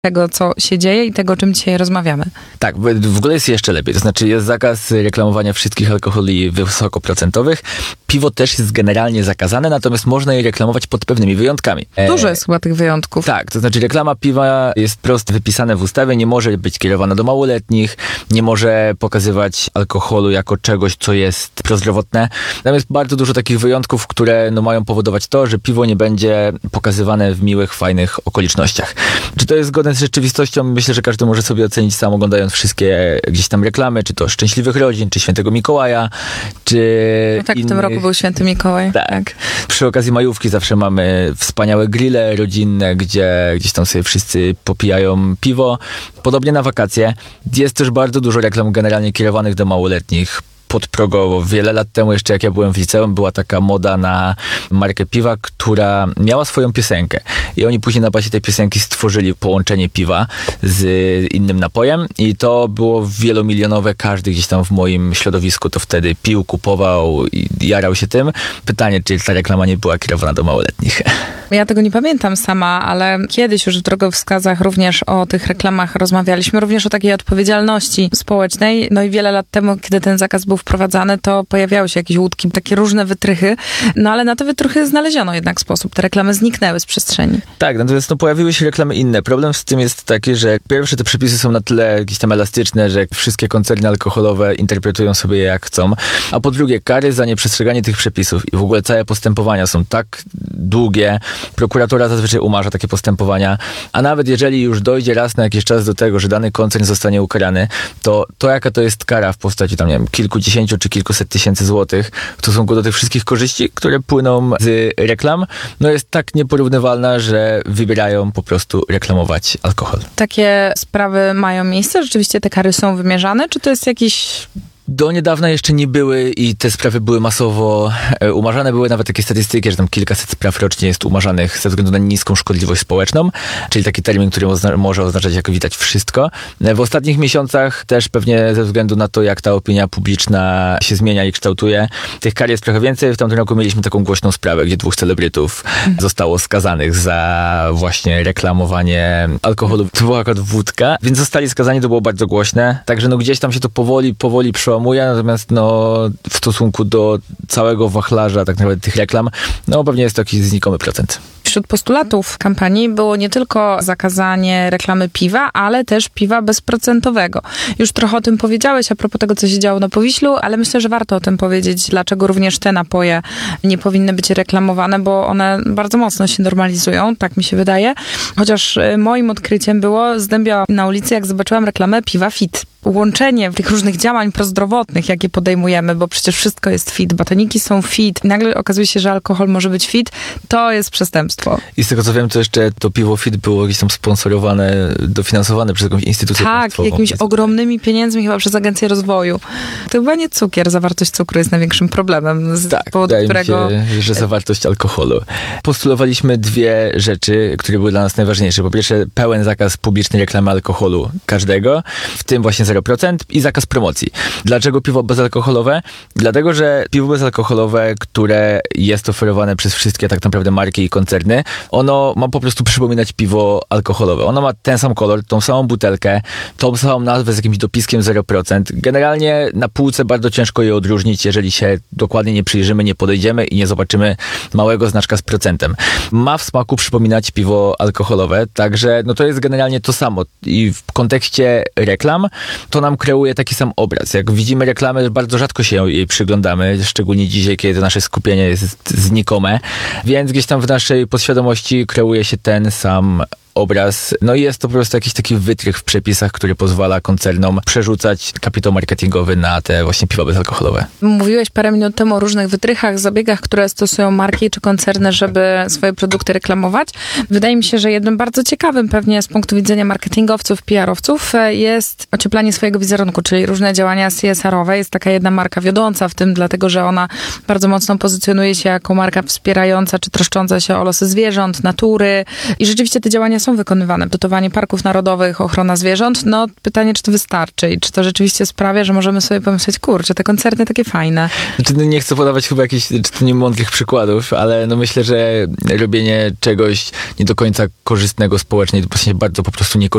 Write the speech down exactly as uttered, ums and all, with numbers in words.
tego, co się dzieje i tego, o czym dzisiaj rozmawiamy. Tak, w ogóle jest jeszcze lepiej. To znaczy jest zakaz reklamowania wszystkich alkoholi wysokoprocentowych. Piwo też jest generalnie zakazane, natomiast można je reklamować pod pewnymi wyjątkami. Dużo jest chyba tych wyjątków. Tak, to znaczy reklama piwa jest prosto wypisane w ustawie, nie może być kierowana do małoletnich, nie może pokazywać alkoholu jako czegoś, co jest prozdrowotne. Tam jest bardzo dużo takich wyjątków, które no, mają powodować to, że piwo nie będzie pokazywane w miłych, fajnych okolicznościach. Czy to jest zgodne z rzeczywistością? Myślę, że każdy może sobie ocenić sam, oglądając wszystkie gdzieś tam reklamy, czy to Szczęśliwych Rodzin, czy Świętego Mikołaja, czy no tak, innych... w tym roku był Święty Mikołaj. Tak. tak. Przy okazji majówki zawsze mamy wspaniałe grille rodzinne, gdzie gdzieś tam sobie wszyscy popijają piwo. Podobnie na wakacje. Jest też bardzo dużo reklam generalnie kierowanych do małoletnich. Podprogowo. Wiele lat temu, jeszcze jak ja byłem w liceum, była taka moda na markę piwa, która miała swoją piosenkę. I oni później na bazie tej piosenki stworzyli połączenie piwa z innym napojem i to było wielomilionowe. Każdy gdzieś tam w moim środowisku to wtedy pił, kupował i jarał się tym. Pytanie, czy ta reklama nie była kierowana do małoletnich. Ja tego nie pamiętam sama, ale kiedyś już w drogowskazach również o tych reklamach rozmawialiśmy, również o takiej odpowiedzialności społecznej. No i wiele lat temu, kiedy ten zakaz był wprowadzany, to pojawiały się jakieś łódki, takie różne wytrychy, no ale na te wytrychy znaleziono jednak sposób. Te reklamy zniknęły z przestrzeni. Tak, natomiast no, pojawiły się reklamy inne. Problem z tym jest taki, że pierwsze te przepisy są na tyle jakieś tam elastyczne, że wszystkie koncerny alkoholowe interpretują sobie je jak chcą, a po drugie kary za nieprzestrzeganie tych przepisów i w ogóle całe postępowania są tak długie, prokuratura zazwyczaj umarza takie postępowania, a nawet jeżeli już dojdzie raz na jakiś czas do tego, że dany koncern zostanie ukarany, to to jaka to jest kara w postaci tam, nie wiem, kilkudziesięciu czy kilkuset tysięcy złotych w stosunku do tych wszystkich korzyści, które płyną z reklam, no jest tak nieporównywalna, że wybierają po prostu reklamować alkohol. Takie sprawy mają miejsce? Rzeczywiście te kary są wymierzane? Czy to jest jakiś... Do niedawna jeszcze nie były i te sprawy były masowo e, umarzane. Były nawet takie statystyki, że tam kilkaset spraw rocznie jest umarzanych ze względu na niską szkodliwość społeczną, czyli taki termin, który ozna- może oznaczać, jak widać, wszystko. E, w ostatnich miesiącach też pewnie ze względu na to, jak ta opinia publiczna się zmienia i kształtuje, tych kar jest trochę więcej. W tamtym roku mieliśmy taką głośną sprawę, gdzie dwóch celebrytów zostało skazanych za właśnie reklamowanie alkoholu. To była akurat wódka, więc zostali skazani, to było bardzo głośne. Także no gdzieś tam się to powoli, powoli przełamuje. Natomiast no, w stosunku do całego wachlarza tak naprawdę tych reklam, no pewnie jest to jakiś znikomy procent. Wśród postulatów kampanii było nie tylko zakazanie reklamy piwa, ale też piwa bezprocentowego. Już trochę o tym powiedziałeś a propos tego, co się działo na Powiślu, ale myślę, że warto o tym powiedzieć, dlaczego również te napoje nie powinny być reklamowane, bo one bardzo mocno się normalizują, tak mi się wydaje. Chociaż moim odkryciem było, zdębiałam na ulicy, jak zobaczyłam reklamę piwa Fit. Łączenie tych różnych działań prozdrowotnych, jakie podejmujemy, bo przecież wszystko jest fit, batoniki są fit i nagle okazuje się, że alkohol może być fit, to jest przestępstwo. I z tego co wiem, to jeszcze to piwo fit było gdzieś tam sponsorowane, dofinansowane przez jakąś instytucję tak, państwową. Tak, jakimiś ogromnymi pieniędzmi chyba przez Agencję Rozwoju. To chyba nie cukier, zawartość cukru jest największym problemem, z tak, powodu wydaje którego... mi się, że zawartość alkoholu. Postulowaliśmy dwie rzeczy, które były dla nas najważniejsze. Po pierwsze, pełen zakaz publicznej reklamy alkoholu każdego, w tym właśnie zero procent i zakaz promocji. Dlaczego piwo bezalkoholowe? Dlatego, że piwo bezalkoholowe, które jest oferowane przez wszystkie tak naprawdę marki i koncerny, ono ma po prostu przypominać piwo alkoholowe. Ono ma ten sam kolor, tą samą butelkę, tą samą nazwę z jakimś dopiskiem zero procent. Generalnie na półce bardzo ciężko je odróżnić, jeżeli się dokładnie nie przyjrzymy, nie podejdziemy i nie zobaczymy małego znaczka z procentem. Ma w smaku przypominać piwo alkoholowe, także no to jest generalnie to samo. I w kontekście reklam to nam kreuje taki sam obraz. Jak widzimy reklamę, bardzo rzadko się jej przyglądamy, szczególnie dzisiaj, kiedy to nasze skupienie jest znikome, więc gdzieś tam w naszej podświadomości kreuje się ten sam obraz. No i jest to po prostu jakiś taki wytrych w przepisach, który pozwala koncernom przerzucać kapitał marketingowy na te właśnie piwa bezalkoholowe. Mówiłeś parę minut temu o różnych wytrychach, zabiegach, które stosują marki czy koncerny, żeby swoje produkty reklamować. Wydaje mi się, że jednym bardzo ciekawym pewnie z punktu widzenia marketingowców, P R-owców jest ocieplanie swojego wizerunku, czyli różne działania C S R-owe. Jest taka jedna marka wiodąca w tym, dlatego że ona bardzo mocno pozycjonuje się jako marka wspierająca czy troszcząca się o losy zwierząt, natury i rzeczywiście te działania są wykonywane. Dotowanie parków narodowych, ochrona zwierząt. No pytanie, czy to wystarczy i czy to rzeczywiście sprawia, że możemy sobie pomyśleć, kurczę, te koncerny takie fajne. Znaczy, no nie chcę podawać chyba jakichś niemądrych przykładów, ale no myślę, że robienie czegoś nie do końca korzystnego społecznie, to właśnie bardzo po prostu niekorzystne